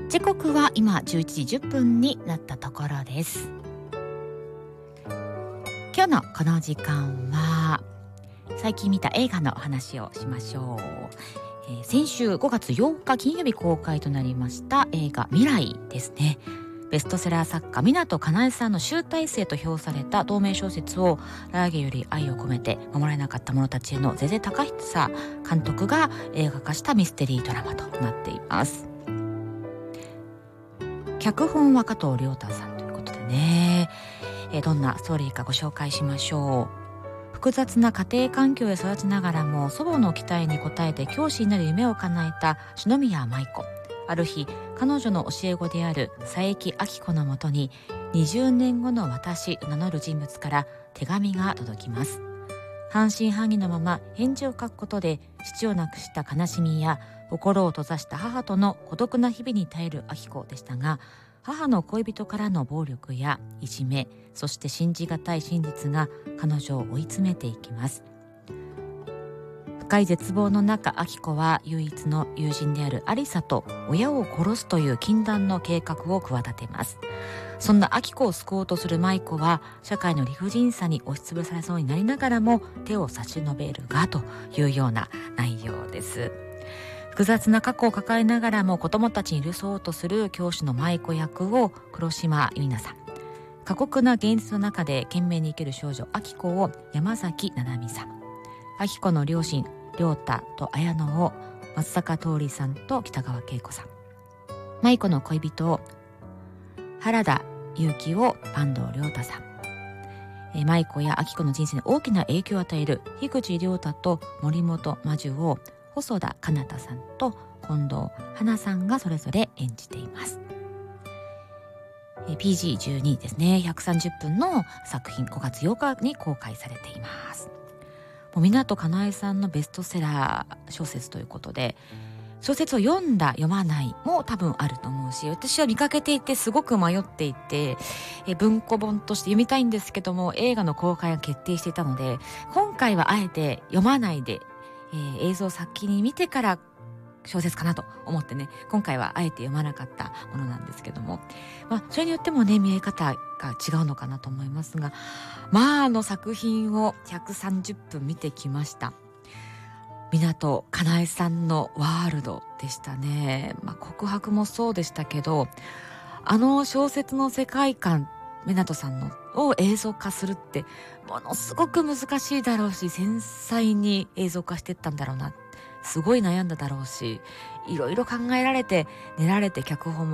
時刻は今11時10分になったところです。今日のこの時間は最近見た映画の話をしましょう。先週5月8日金曜日公開となりました映画未来ですね。ベストセラー作家湊かなえさんの集大成と評された同名小説を来月より愛を込めて守れなかった者たちへの瀬々孝久監督が映画化したミステリードラマとなっています。脚本は加藤亮太さんということでね、どんなストーリーかご紹介しましょう。複雑な家庭環境で育ちながらも祖母の期待に応えて教師になる夢を叶えた篠宮舞子。ある日、彼女の教え子である佐伯明子のもとに20年後の私と名乗る人物から手紙が届きます。半信半疑のまま返事を書くことで父を亡くした悲しみや心を閉ざした母との孤独な日々に耐える明子でしたが、母の恋人からの暴力やいじめ、そして信じがたい真実が彼女を追い詰めていきます。深い絶望の中、明子は唯一の友人であるアリサと親を殺すという禁断の計画を企てます。そんな明子を救おうとする舞子は社会の理不尽さに押しつぶされそうになりながらも手を差し伸べるがというような内容です。複雑な過去を抱えながらも子供たちに寄り添おうとする教師の舞子役を黒島結菜さん、過酷な現実の中で懸命に生きる少女明子を山崎七海さん、明子の両親亮太と綾乃を松坂桃李さんと北川景子さん、舞子の恋人を原田裕樹を坂東亮太さん、舞子や明子の人生に大きな影響を与える樋口亮太と森本真珠を細田佳央太さんと近藤花さんがそれぞれ演じています。PG12 ですね。130分の作品、5月8日に公開されています。湊かなえさんのベストセラー小説ということで、小説を読んだ読まないも多分あると思うし、私は見かけていてすごく迷っていて、文庫本として読みたいんですけども映画の公開が決定していたので、今回はあえて読まないで、映像を先に見てから小説かなと思ってね、今回はあえて読まなかったものなんですけども、それによってもね見え方が違うのかなと思いますが、作品を130分見てきました。湊かなえさんのワールドでしたね。告白もそうでしたけど、あの小説の世界観、湊さんのを映像化するってものすごく難しいだろうし、繊細に映像化していったんだろうな、すごい悩んだだろうし、いろいろ考えられて練られて脚本も